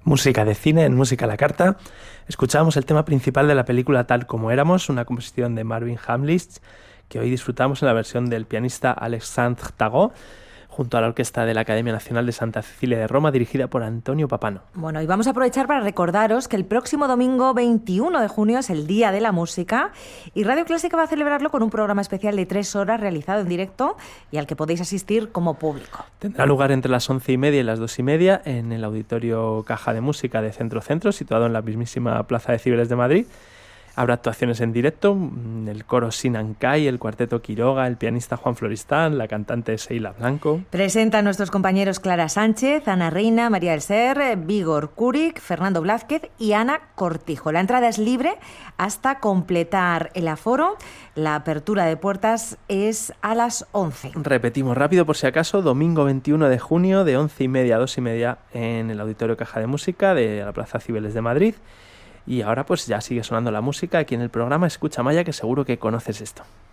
Música de cine en Música a la Carta. Escuchábamos el tema principal de la película Tal como éramos, una composición de Marvin Hamlisch, que hoy disfrutamos en la versión del pianista Alexandre Tagot, junto a la Orquesta de la Academia Nacional de Santa Cecilia de Roma, dirigida por Antonio Papano. Bueno, y vamos a aprovechar para recordaros que el próximo domingo 21 de junio es el Día de la Música y Radio Clásica va a celebrarlo con un programa especial de 3 horas realizado en directo y al que podéis asistir como público. Tendrá lugar entre las 11:30 y las 2:30 en el Auditorio Caja de Música de Centro Centro, situado en la mismísima Plaza de Cibeles de Madrid. Habrá actuaciones en directo, el coro Sinan Kai, el cuarteto Quiroga, el pianista Juan Floristán, la cantante Seila Blanco. Presentan nuestros compañeros Clara Sánchez, Ana Reina, María del Ser, Vígor Cúric, Fernando Blázquez y Ana Cortijo. La entrada es libre hasta completar el aforo. La apertura de puertas es a las 11. Repetimos rápido por si acaso, domingo 21 de junio de 11:30 a 2:30 en el Auditorio Caja de Música de la Plaza Cibeles de Madrid. Y ahora pues ya sigue sonando la música aquí en el programa Escucha Maya, que seguro que conoces esto.